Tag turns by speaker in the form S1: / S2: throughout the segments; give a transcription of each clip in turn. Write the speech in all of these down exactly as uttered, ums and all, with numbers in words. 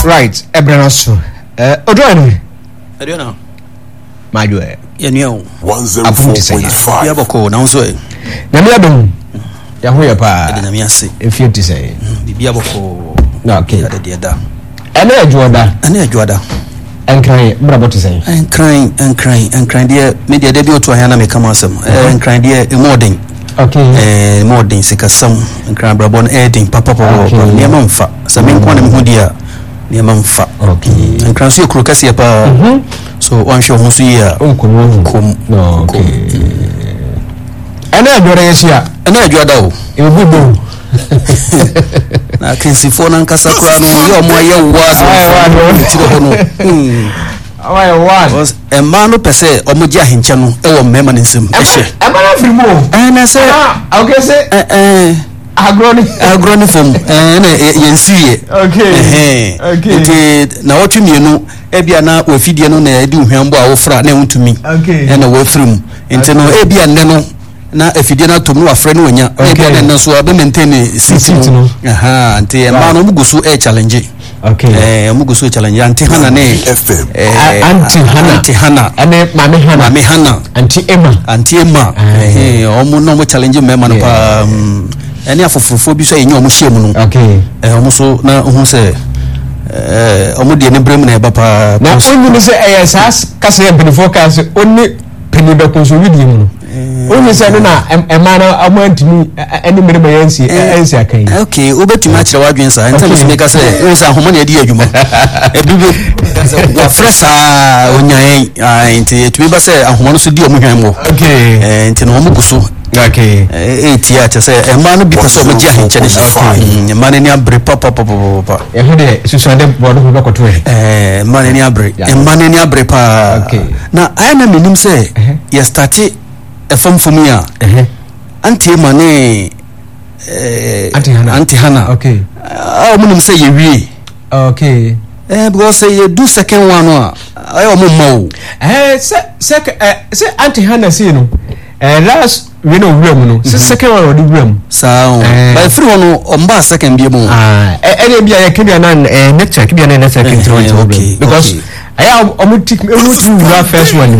S1: right Ebranaso eh odwane
S2: Adona
S1: Majwe
S2: yenyo
S3: one oh four point five
S2: yabako na nso e
S1: na me adom ya ho ya pa
S2: de na me ase
S1: efie ti say
S2: bibia bako
S1: na okay
S2: ade de da
S1: ene adwoda
S2: ene adwoda
S1: enkran brabo ti say
S2: enkran enkran enkran de me de de bi oto ahia na me kama asem enkran de emodern
S1: okay
S2: eh modern sikasam enkran brabo na edin papa papa ne ma mfa sa me nko na me hudia ne ma mfa
S1: okay
S2: enkran so ekuro kase pa so one show ho so ya
S1: onkomo
S2: kom
S1: no okay ene adwoda yesia
S2: ene adwoda o
S1: ebubu
S2: na kensifo na nkasa kura no yo mo aye wazo tiro hono mm
S1: awai one
S2: was e man no pese o mo gi ahenche no e wo mema ne nsem e hye
S1: e ma na frimo
S2: eh na se
S1: ah okay say
S2: eh eh
S1: agroni
S2: agroni fom eh na yensuye
S1: okay
S2: eh
S1: okay
S2: nti na wotwe mienu e bia na wafidie no na edi hwambo a wo fra na wontumi
S1: okay
S2: e na wo frim nti no e bia nne no na efidie na tom no wafre no wanya e bia nne so abe maintain seat no aha nti e ma no muguso e challenge
S1: okay
S2: eh muguso challenge anti hana ne
S1: eh anti hana
S2: anti hana
S1: ane mame hana
S2: mame hana
S1: anti emma
S2: anti emma eh omo no mo challenge me ma no pa ene afofofo bi so enye omo hiem no
S1: okay
S2: eh omo so na hu se eh omo de ne brem na e ba pa
S1: na onyu ni se eh sas kase e benefo kase onni peni be konsolidi mu onyu se no na emma na amantini ene mere ma yansi ensi akai
S2: okay obetumi a kire wadwen sa enta so meka se o se ahoma na edi adwuma e bibi wa fresa onyan ai enti etumi ba se ahoma no so di omo hwan mo
S1: okay
S2: eh enti no omo guso
S1: okay
S2: eh tia che se emma no bi pese omo gi ahenche ne emma ne ni abre papa papa papa
S1: e ho de susuade bodo ko bakoto
S2: eh emma ne ni abre emma ne ni abre pa
S1: okay
S2: na ai na menim se ya start e fom fom ya
S1: eh
S2: anti emma ne eh
S1: anti hana
S2: anti hana
S1: okay
S2: ah o menim se ye wie
S1: okay
S2: eh because you do second one ah ai o mo mo
S1: eh se se se anti hana se no eh last we no wura mu no se second one odi wura mu
S2: sao by free one o mba second bi mu
S1: ah eh bia ya kibia na eh next kibia na next second one because aya omutik emutu wura first one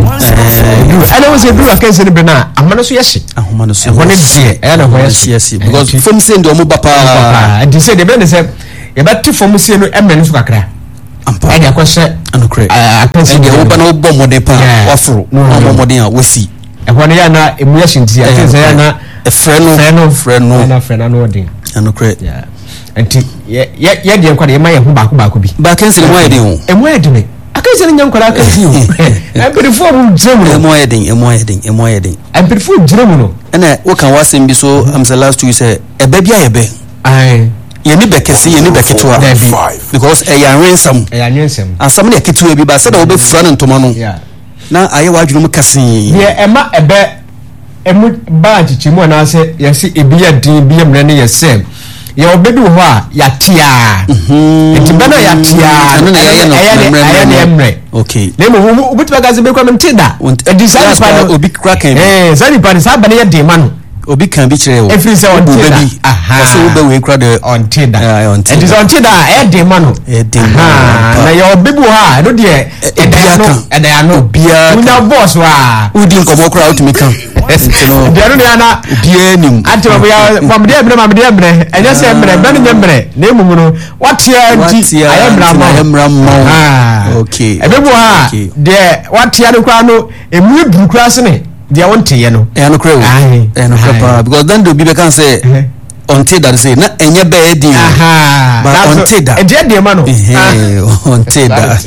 S1: eh ana was a do against the bena amana so yeshi
S2: ahoma no so
S1: one die aya na ho yeshi
S2: yes because from say ndo mo bapa
S1: and they say the bena say e batti from say no emre so kakra
S2: ampa
S1: aya kwose
S2: anokre
S1: ah apensi
S2: de oba na obo mode pa wafro obo mode a wasi
S1: e ho ya na emu yeshi nti atense ya na
S2: e freno
S1: freno
S2: freno
S1: na freno no odin
S2: anokre
S1: yeah enti ye ye de enkwade ye ma ye ho baako baako bi
S2: ba kensi mo yedin o
S1: emu yedin akanse ne nyankora akanse o na perifo mu jemu
S2: emu yedin emu yedin emu yedin
S1: am perifo jemu no
S2: ena wo kan wasem bi so am say last week say ebe bia ebe
S1: ai
S2: ye ni bekese ye ni beketwa because e ya rensam
S1: e ya rensam
S2: asam ne ketwa bi ba say da wo be fura ne ntoma no
S1: yeah
S2: na aye wadwunu mu kase
S1: ye ema ebe emu ba chichimu na se yesi ebi ya din bi emre ne yesem ye obedu ho a ya tia enti bana ya tia
S2: no na ye no
S1: emre
S2: okay
S1: le mo obutu gaze be kwa mtida edi sa pa
S2: obi kraken
S1: eh sani pa sa bana ye de ma no
S2: obi kan bi kire wo
S1: every say on tida
S2: aha so wo be we kra de
S1: on tida
S2: on tida
S1: edi on tida e de ma no
S2: e de ma
S1: na ye obebu ha no de e da no e da no
S2: bia
S1: unya boss wa
S2: udi nkomo kra utimi kan
S1: ntino de no na
S2: bia nim
S1: ati mo ya mamde emre mamde emre enye se emre bani nyemre na emumu no watia nti ayemra ma
S2: ayemra ma okay
S1: ebebu ha de watia no kwa no emu eburu kwa se ne de wonte ye no
S2: e no kra wo e no kra because then do be can say onte that say na enye be edin
S1: aha
S2: but onte that
S1: e de de ma no
S2: eh onte that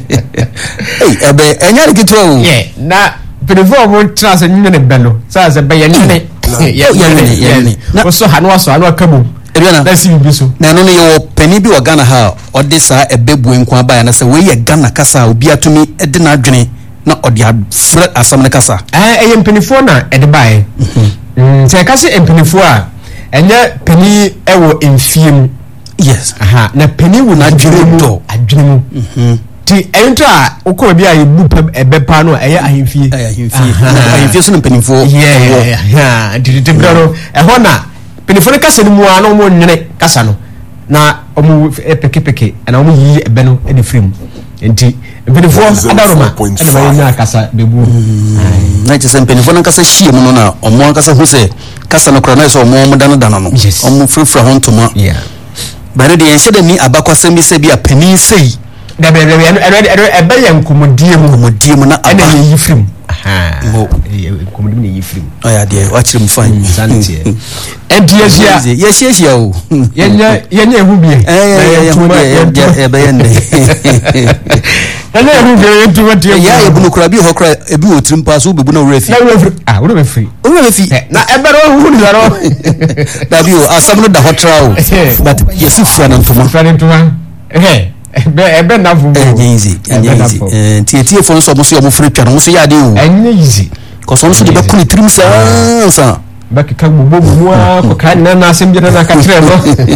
S2: eh ebe enye de kitwa wo
S1: yeah na perifo mo trans nyine ne belo sa se be ye nyine
S2: ye ye ye
S1: na so hanu aso hanu akabu
S2: ebiana
S1: na si bi so
S2: na no ne yo pani bi wa Ghana ha odi sa ebebu enko aba ya na se we ye Ghana kasa obi atumi ede na adwene na odi afre asam ne kasa
S1: eh eye mpenifo na ede bae mhm se kase empenifo a enye pani ewo emfiem
S2: yes
S1: aha na pani wo na adwene mu adwene mu mhm ti ento a ukọ bi a yebu ebe pa no eye ahemfie
S2: ahemfie ahemfie so mpenifo
S1: yeah yeah didi bro e ho na penifo ne kasa ni mu ano mo nwene kasa no na omu peke peke na omu yi ebe no e de frame enti benefo adaroma na ba nya kasa bebu
S2: na je sem benefo na kasa hie mu no na omo kasa hu se kasa no kro na so omo omo dano dano no omo frifra ho ntoma
S1: yeah
S2: bare de yense de ni abakwasem bi se bi apani sei
S1: da be be ebe ye nkomodie mu
S2: nkomodie mu na
S1: aba yi frame aha nkomodie ni yi frame
S2: oya de wa kire mu fan
S1: santie Entiasia,
S2: yes, yes, yo.
S1: Yenya, yenya hubie.
S2: Eh, yeah, be yende.
S1: Yenya hubie ntu wati.
S2: Ya ebunu kura bi ho kura ebi otrim pass wo bebu na refi.
S1: Na refi. Ah, wo be free.
S2: Wo be free.
S1: Na ebero hu ni zaro.
S2: Da bi o asam no da hotrawo. But yesu fua na ntoma.
S1: Fua na ntoma. Eh. Ebe ebe na fu.
S2: Eh, easy. Easy. Eh, tie tie fo nso mo so mo free twa no so ya de o.
S1: Enye easy.
S2: Ko so nso de be kuni trim sa sa.
S1: Baki ka bubu mua ko kan na na sim jira na ka tre no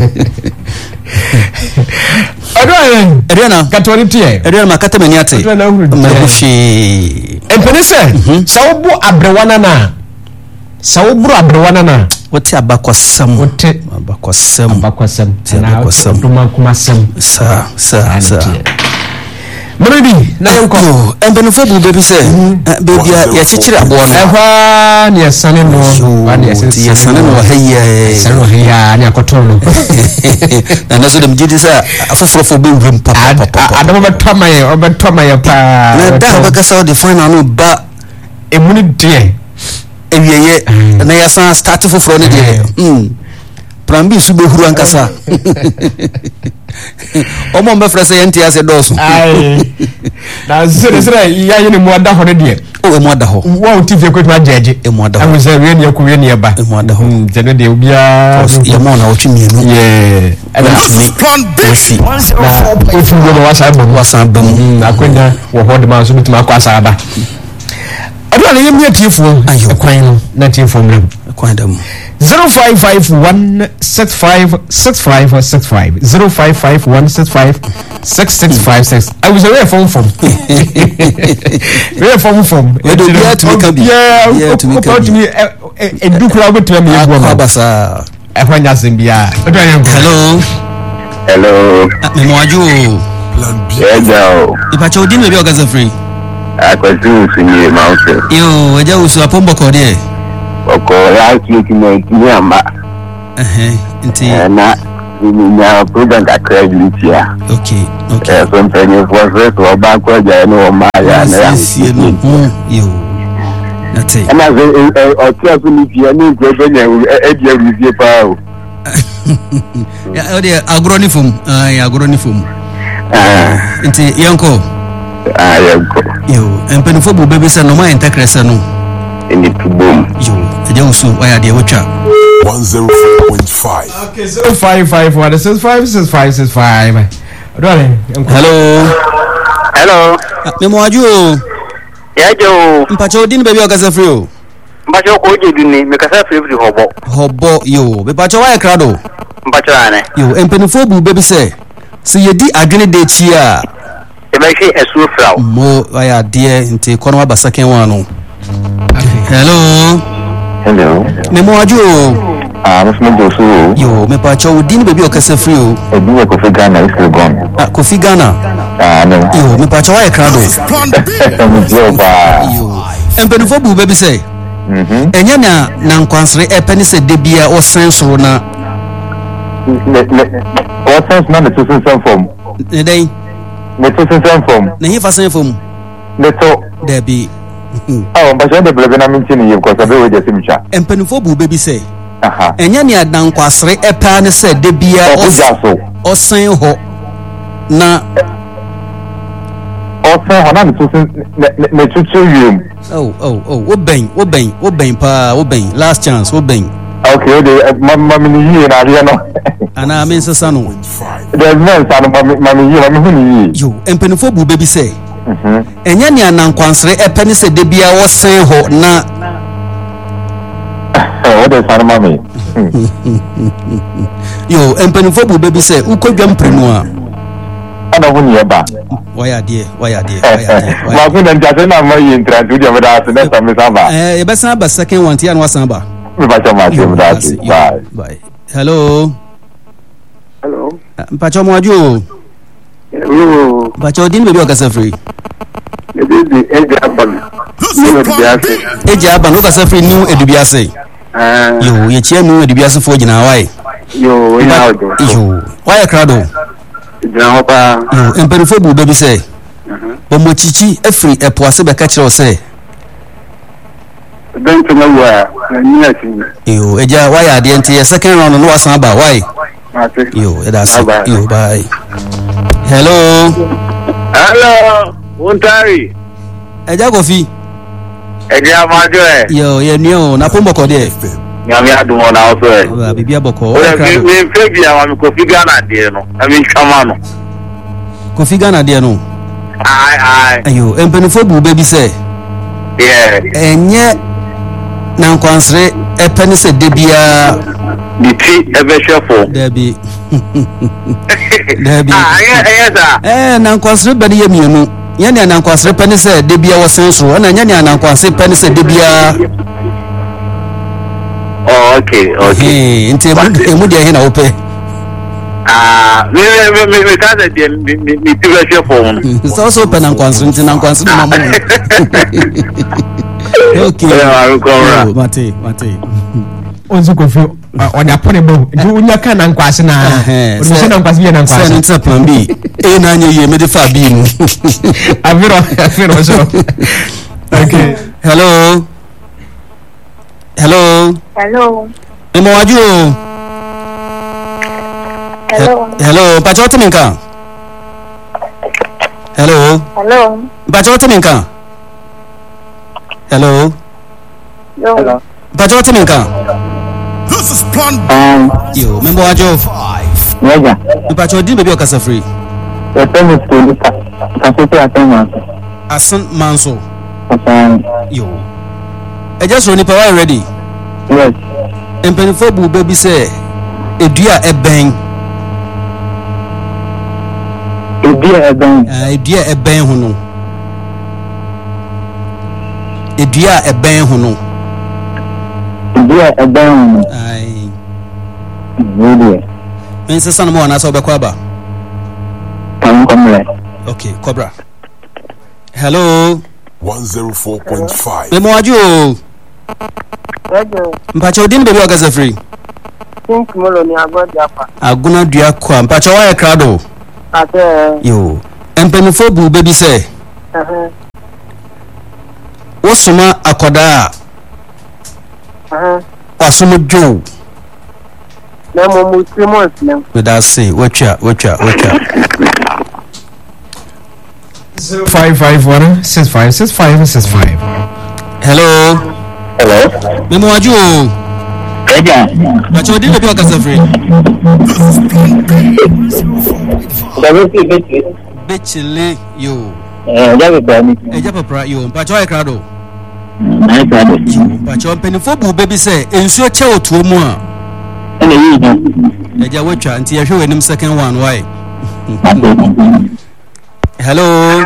S1: Adwana
S2: Adwana
S1: katwani tie
S2: Adwana makata meni ate mabushi
S1: empenese sawobu abrewana na sawobu abrewana na
S2: wote abakwasam
S1: wote
S2: abakwasam
S1: abakwasam
S2: abakwasam
S1: duma kuma sam
S2: sa sa sa
S1: Mredi na yanko
S2: embenufo bu bebi se bebi ya chichiri abo no
S1: ehwa ni asane no wani asane
S2: asane no heye
S1: asane no heye ni akotono
S2: na nazo dem jidi sa afofrofo be wem papa papa
S1: adama betoma ye obetoma ye pa
S2: na da ba kasa de final no ba
S1: emuni die
S2: ewieye na ya san start foforo ne de mm prambi su be huru ankasa omo mbe frese yenti ase dosu
S1: ai na zere zere ya yini mu ada ho ne de
S2: o mu ada ho
S1: wo tifie ko twa jeje
S2: e mu ada ho
S1: amze we ne ko we ne ba
S2: e mu ada ho
S1: zene de obia
S2: ya mo na otwi mienu
S1: ye
S2: ana tumi
S3: Foundation one zero four
S1: o fu go wasa ba
S2: wasa ba mu
S1: akonya wo ho de ma so bituma akwa asa ba adwa ne yemi atifo kwan no na tifo mre
S2: kwan da mu
S1: zero five five one six five six five six five zero five five one six five six six five six. I was away from from. Where from from?
S2: Where do you get to make
S1: yeah, yeah, to make up. Me a do crowd to me.
S2: Abasa.
S1: I find that Zambia.
S2: Hello.
S3: Hello.
S2: Memwaju.
S3: Yeah, Joe.
S2: Ipacho odi me bi ogaza free.
S3: Akwazu sinye mountain.
S2: Yo, eja usu apombo ko de.
S3: Oko last week ni kinyamba.
S2: Eh, nti
S3: na ni ya program ka credibility ya.
S2: Okay, okay.
S3: Eh, so mpenye for first wa ba ko ja ni o ma ya na ya.
S2: Yo. Nati.
S3: Ana ze o ti aso ni bia ni ko be nya e dia review pa o.
S2: Ya o de agronifum, ah ya agronifum.
S3: Ah,
S2: nti yanko.
S3: Ah, yanko.
S2: Yo, empenufo bu bebe sa no ma entekresa no.
S3: Ini tubom.
S2: Yo, eja usu waya de wotwa.
S3: one oh four point five.
S1: Okay, zero five five one six five six five six five.
S2: Hello.
S3: Hello.
S2: Memwaju.
S3: Ya jo.
S2: Mpacho odi ni baby okasa free o.
S3: Mpacho ko je duni me kasa free free hobo.
S2: Hobo yo, be pacho waya krado.
S3: Mpacho ane.
S2: Yo, empenufo bu baby say. Se yedi adwene de chi a.
S3: E ba shi esu fra.
S2: Mo waya de nti kono abasaken wa no. Hello.
S3: Hello.
S2: Memwaju.
S3: Ah, Muslim Dosu.
S2: Yo, me pacho odi ni baby okasa free o.
S3: Ebi wa Kofi Ghana is still gone.
S2: Ah, Kofi Ghana.
S3: Ah, no.
S2: Yo, me pacho waya krado. Yo. Empenufo bu baby say.
S3: Mhm.
S2: Enya na na nkwansre epeni se debia o sensoro na.
S3: What sense na the two sense form?
S2: Ne dai.
S3: The two sense form.
S2: Na hi fa sen fom.
S3: The to.
S2: Debi.
S3: Oh, but you the na minti you because abe we just simcha.
S2: Empenufo bu baby say.
S3: Aha.
S2: Enya ni adan kwasre epa ne se debia
S3: o
S2: o sen ho na
S3: o sen ho na the two sense ne tutu yum.
S2: Oh oh oh wo ben wo ben wo ben pa wo ben last chance wo ben.
S3: Okay, the mama ni yi na dia no.
S2: Ana men sesa no.
S3: There's no son mama yi mama hu ni yi.
S2: Yo, empenufo bu baby say.
S3: Mhm.
S2: Enya ni adan kwansre epa ne se debia wo sen ho na
S3: What is son mama?
S2: Yo, empenufo bu baby say ukodwam prenu a.
S3: Ana hu ni eba.
S2: Waya de waya de waya de.
S3: Ma ku na ntia na ma yi introduce dia da so next time samba.
S2: Eh, e be san ba second one ti an wasan ba.
S3: Me ba cha ma ti da. Bye.
S2: Bye. Hello.
S3: Hello.
S2: mpacho mo ajo
S3: Oh,
S2: mpacho din bebi okasa free
S3: it is the edge of them. You know the answer.
S2: eji aba no okasa free new edubiase
S3: Ah,
S2: yo ye chia new edubiase fo gina why
S3: yo, you know the.
S2: yo why crowd
S3: Now, pa.
S2: yo emperifo bu bebi say bomo chichi efri epoase be ka kire o say
S3: Then to know where. Yes,
S2: yo eja why ade ente second round no wasan ba why
S3: I think.
S2: yo that's
S3: Bye-bye.
S2: yo bye hello
S3: Hello, Untari.
S2: eja kofi
S3: Eddie Amajo.
S2: yo ye ni o na pombo ko de
S3: Nyame adum ona also e.
S2: ba bibi aboko
S3: O
S2: why
S3: le
S2: crowd
S3: me fe bia wa mi ko figa na de no. I mean chama no.
S2: kofi gana de no
S3: Ai ai.
S2: ayo empenifo bu bebi say
S3: Yeah.
S2: enye na nkwansre epene se debia
S3: Ni ti e be shefo.
S2: debi debi
S3: Ah, yeah, yeah, sir.
S2: eh na nkwansre bani ye mienu ye ne na nkwansre pene se debia wo senso na nya ne na nkwansre pene se debia
S3: Oh, okay, okay.
S2: eh nti emu de he na wo pe
S3: Ah, me me me me ka de ni ni ni ti be shefo.
S2: so so pe na nkwansre nti na nkwansre na mo okay
S3: Yeah, I go
S2: oh,
S3: right.
S2: mate mate
S1: onzu kofi on ya pone bo nti unya ka na nkwase na
S2: Eh,
S1: onse na nkwase bi na
S2: say
S1: nkwase
S2: nti plan B e na anya ye me de fa B mu
S1: aviro aviro so okay
S2: hello hello
S4: Hello.
S2: emo waju
S4: Hello.
S2: hello pacho teminka hello
S4: Hello.
S2: pacho teminka hello
S4: Yo.
S2: pacho teminka
S5: This is Plan
S3: Um,
S2: yo membo waju
S5: five.
S3: yeah.
S2: pacho din bebi okasa free
S3: The pen is to look at. Can you say attend
S2: asan manso
S3: man?
S2: yo eja so ni power ready
S3: Yes.
S2: empenifo bu bebi say edua eben
S3: Edie Eben.
S2: edua eben ho no edua eben ho no
S3: Edie Eben.
S2: ai
S3: Really?
S2: mense san mo na so be kwa ba
S3: Come come here.
S2: okay cobra hello
S5: one oh four point five.
S2: memo waju
S4: Radio.
S2: mpacho din bebi okasa free
S4: Think Molo ni agodi apa.
S2: aguna dua kwa mpacho wa crowd
S4: Ate.
S2: yo empenifo bu bebi say
S4: Eh.
S2: wosoma akoda
S4: Eh.
S2: wasomo jo
S4: Na mo mu three months na.
S2: we da say watcha watcha watcha
S1: five five one six five six five six five
S2: hello
S3: Hello.
S2: memo waju
S3: Eja.
S2: mpacho din bebi okasa free
S3: David Betty.
S2: bechele yo
S3: Eh, David Bani.
S2: eja papra yo mpacho wa crowd
S3: Na ipade.
S2: mpacho empenifo bu bebi say ensuo che otuo mu a
S3: Ene yi ni.
S2: eja watcha nti yehwe wenim second one why
S3: Hello.
S2: hello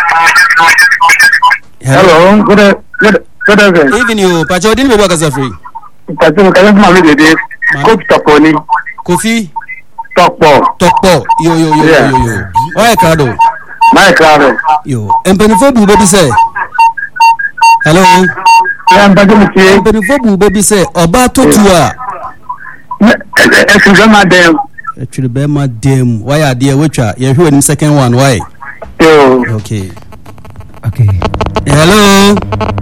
S3: Hello. Good good good evening.
S2: even you mpacho din bebi okasa free
S3: Kasi kaya ma mi dede. Coach Toponi.
S2: kofi
S3: Topo.
S2: tokpo yo yo yo
S3: Yeah.
S2: yo yo why crowd
S3: My crowd.
S2: yo empenifo bu bebi say hello
S3: Ya mpaje mi ti.
S2: empenifo bu bebi say oba totu a
S3: Eh, eh, ma dem.
S2: atwere be ma dem why ade watcha yehwe wenim second one why
S3: Yo.
S2: okay
S1: okay
S2: hello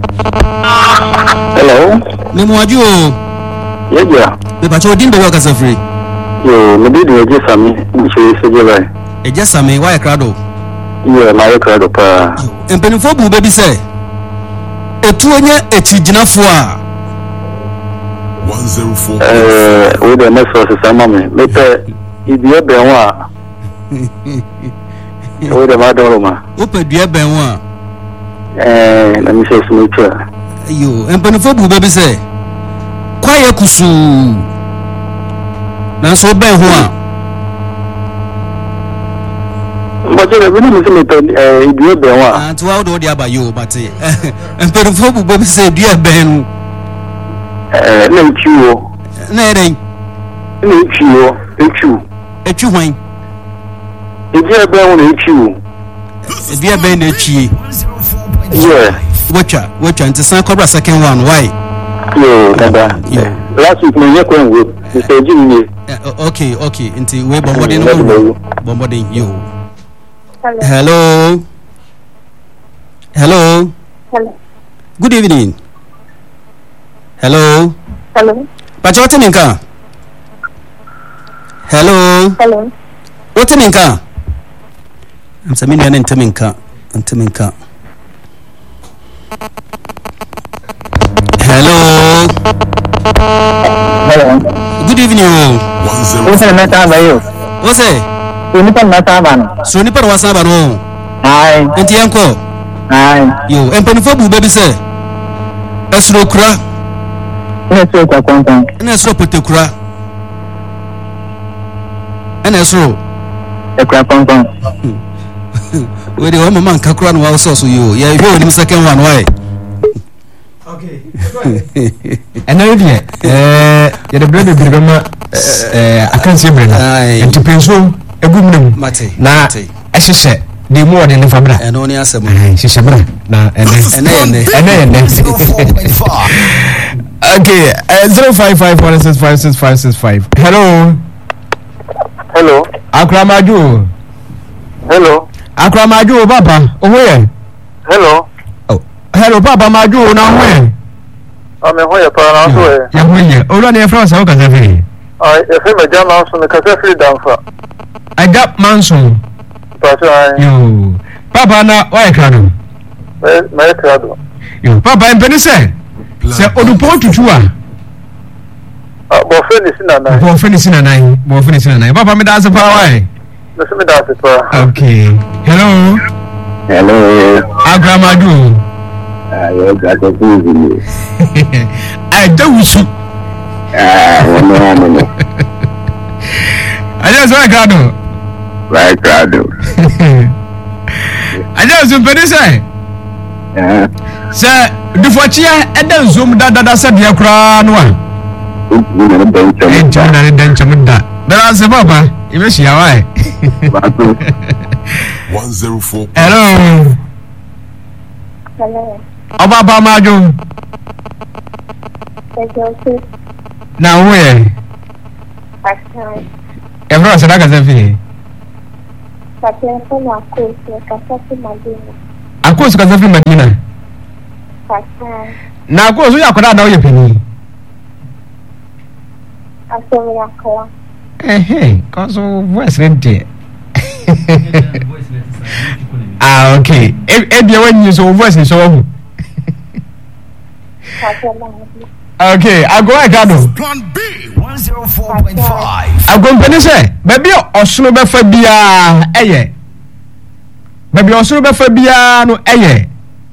S3: Hello.
S2: memo waju
S3: Yeja.
S2: be pacho din bebi okasa free
S3: Yo, me di de je sami. Mi se se je bai.
S2: eja same why crowd
S3: Yo, ma ye crowd pa.
S2: empenifo bu bebi say etu onye echiginafo a
S5: one oh four.
S3: Eh, we de next source sama mi. Me pe ibi ebe wa. We de ma do ma.
S2: opadua ben wo a
S3: Eh, na mi se su mi cha.
S2: yo empenifo bu bebi say kwaye kusu na so ben ho a
S3: Mo je le bi ni mi se mi pe eh ibi ebe wa.
S2: anti wa do de aba yo but empenifo bu bebi say dua ben
S3: Eh, na ichi wo.
S2: na eren
S3: Na ichi wo. Ichi.
S2: etwi hwan
S4: Ebi ebe wo na echi.
S2: Ebi ebe na echi.
S4: Yeah.
S2: Watcha, watcha nti san cobra second one. Why?
S4: Yo, dada.
S2: Yeah.
S4: Last week me kwen wo. Mister Jimmy.
S2: Uh, okay, okay. Nti we bombodi no. Bombodi you.
S6: Hello.
S2: Hello. Hello.
S6: Hello.
S2: Good evening. Hello.
S6: Hello.
S2: Pacha what minka? Hello.
S6: Hello.
S2: What minka? I'm saying me and Teminka. And Teminka. Hello.
S4: Hello.
S2: Good evening.
S5: One zero
S4: What's the matter by you?
S2: What's it?
S4: You need to matter ban.
S2: So ni par wasaba no.
S4: Aye.
S2: Enti yanko.
S4: Aye.
S2: Yo, empanifo bu baby say. Esro kura.
S4: Let's go to Quantum.
S2: Na esro potekura. Na esro.
S4: The Quantum.
S2: We dey one man kakura no wa so so yo. Ya hwe ni second one why?
S1: Okay. And now here, eh, you the brother be remember eh akansi brother.
S2: Aye.
S1: Enti penso egumnum.
S2: Mate.
S1: Na ehhehye the more than the fabra.
S2: E no ni asem.
S1: Aye, hyehyɛ bra. Na ene.
S2: Ene ene.
S1: Ene ene. Okay, uh, zero five five one six five six five six five. Hello.
S4: Hello.
S1: Akramaju.
S4: Hello.
S1: Akramaju baba. Ohoye.
S4: Hello.
S1: Oh. Hello baba maju na hoye.
S4: I'm here for an answer.
S1: Ya hoye. Ora na efra sa o kasa fi.
S4: I if me jam answer me kasa free down for.
S1: Aga Manson.
S4: But I
S1: Yo. Papa na why krado?
S4: me me crado.
S1: Yo, papa empeni se. Se odupo tutu a.
S4: Ah, bo friend is na na.
S1: Bo fini sina nai. Bo fini sina nai. Papa me da se pa why?
S4: Me se me da se pa.
S1: Okay. Hello.
S4: Hello.
S1: Agramadu.
S4: Ah, yo ga to easy.
S1: I don't wish you.
S4: Ah, no no no.
S1: I just want krado.
S4: Right crado.
S1: I just empeni se.
S4: Ah.
S1: Se dufochia eda zoom da da da se dia kra no a.
S4: You know the bench.
S1: Enti na ne dan cham da. Da se baba, e be shia why?
S5: one zero four.
S1: Hello.
S6: Hello.
S1: Obaba maju.
S6: Hello.
S1: Na we.
S6: Pastor.
S1: Evra se da ka se fi.
S6: Pastor na ko se kasa ti madina.
S1: Akosu ka se fi Madina.
S6: Pastor.
S1: Na akosu ya koda na o ye peni.
S6: Aso ya kala.
S1: Eh eh, cause voice rent. Ah okay. E e dia when so voice so hu.
S6: Pastor na.
S1: Okay, I go agado.
S5: Plan B. one zero four point five.
S1: Agompani se, baby osunu be fa bia eye. Baby osunu be fa bia no eye.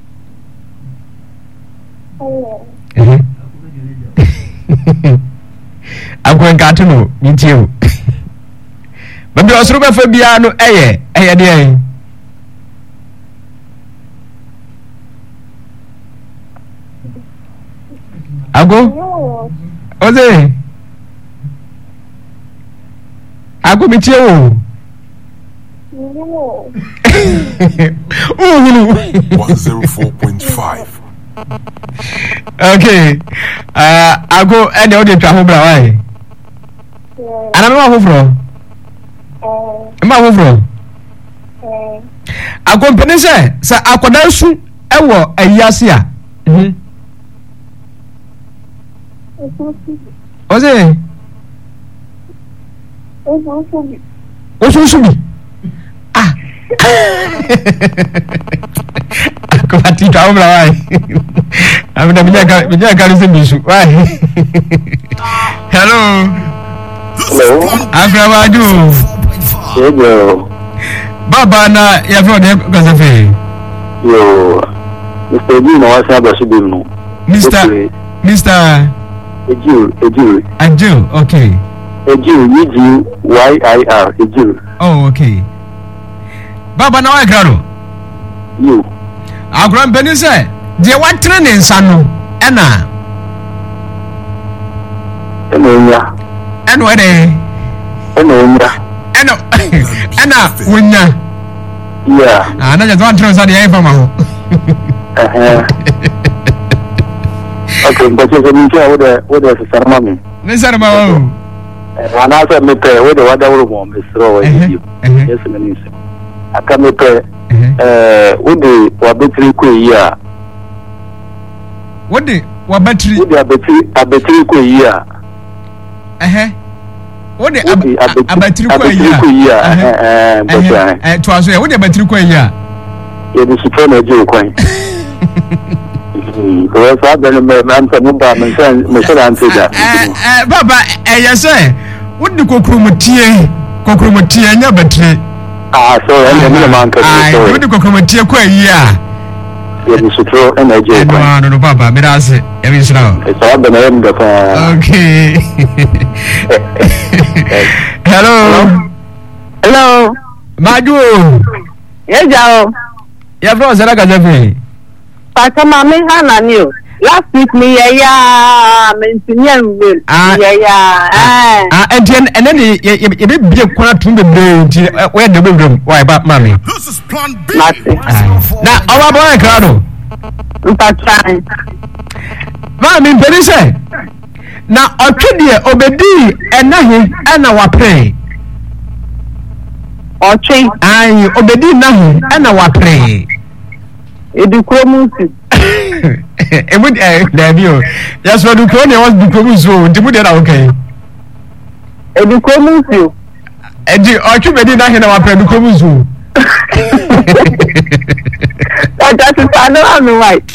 S6: Hello.
S1: Eh. Agwen gato no, ntiu. Baby osunu be fa bia no eye, eye de eye. Ago?
S6: No.
S1: Oze. Ago mi tie o.
S6: No.
S1: Uhuru.
S5: one zero four point five.
S1: Okay. Uh, ago ene o de twa ho bra wai.
S6: Yeah.
S1: Ana me ma ho fro.
S6: Eh.
S1: Ma ho fro.
S6: Eh.
S1: Ago mpene se se akoda su ewo ayiase a. Mhm. Oze.
S6: Ozo so.
S1: Oso su bi. Ah. Ako ati twa ho bra wai. Amina binya ka binya ka se bisu. Wai. Hello.
S4: Hello.
S1: Agrawaju.
S4: Hello.
S1: Baba na ya fro de kasafe.
S4: Yo. Mister Jimmy no wasa ba su no.
S1: Mister Mister
S4: Ejir, Ejir.
S1: Angel, okay.
S4: Ejir, E G Y I R, Ejir.
S1: Oh, okay. Baba na wa krado.
S4: You.
S1: Agro mpeni se, de watre ne nsa no, ena.
S4: Eno nya.
S1: Eno ede.
S4: Eno nya.
S1: ɛna ɛna wonya
S4: Yeah.
S1: ah na just one throw sa de yɛn fama ho
S4: Uh-huh. Okay, but you can tell what the what the ceremony.
S1: ne sɛ ma wo
S4: And I said, me pay what the water will warm is throw away. Yes, minister. I can me pay uh with the wabetri ko year.
S1: what the wa battery
S4: With the abetri abetri ko year.
S1: eh what the
S4: With the
S1: abatiri ko
S4: abetri ko
S1: yi
S4: year. Eh, but
S1: eh to aso ya what the abatiri ko yi a
S4: yeah, the super na jo kwan. So that's how the man from Mumbai mention mention answer that.
S1: eh eh baba eh yes eh what the kokromotie kokromotie nya battery
S4: Ah, so and the man can
S1: ah
S4: so.
S1: what the kokromotie ko yi a
S4: Yeah, the super energy
S1: eh
S4: kwan.
S1: no no baba me da se e bi sra
S4: It's all the name the
S1: okay hello
S7: Hello.
S1: maju
S7: Yes, Jao.
S1: ya bro zara ka jafe
S7: Patama me hana ni o. Last week me ya ya mentioned will.
S1: Ah.
S7: Ya ya. Eh.
S1: ah and and then e be bie kwana tum be bre nti we de be bre why ba mami
S5: This is Plan B.
S7: Mate.
S1: na owa boy krado
S7: Mpatran.
S1: mami mpeni se na otwe de obedi enahe ana wapre
S7: Oche.
S1: ai obedi nahe ana wapre
S7: Edukro musi.
S1: emu eh da bio yes what do ne was do komu so nti mu de na okay
S7: Edukro musi.
S1: edi otwe bedi nahe na wapre do komu so
S7: That is another white.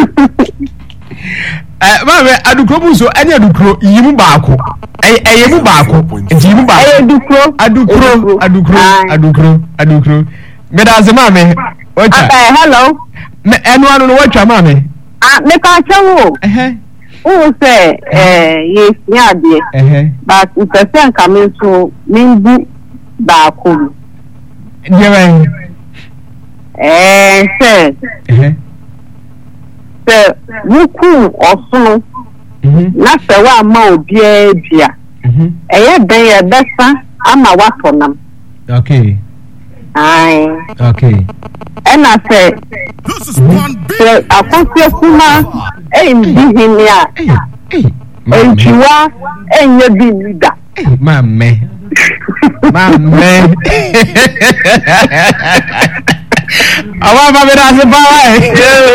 S1: eh mami adukro mu so ene adukro yimu baako eh eh yimu baako nti yimu baako
S7: Eh, Edukro.
S1: adukro adukro
S7: Aye.
S1: adukro adukro me da ze mame wacha
S7: Okay, hello.
S1: me enu anu no wacha mame
S7: Ah, me ka chewo.
S1: eh
S7: Who say eh yes nya de.
S1: eh
S7: But if I say come so mingu ba ko.
S1: dewe
S7: Eh, say
S1: eh
S7: sɛ wuku ɔsono
S1: mhm
S7: na sɛ woama obiara dua
S1: mhm
S7: ɛyɛ bɛn yɛ bɛsa ama woatɔ nam
S1: okay
S7: ae
S1: okay
S7: ɛna sɛ
S5: This is Plan B.
S7: sɛ akɔsia kuma ɛndi hene a
S1: eh eh mame
S7: ɛntwiwa ɛnyɛ bi ni da
S1: eh mame mame awa ba me da se ba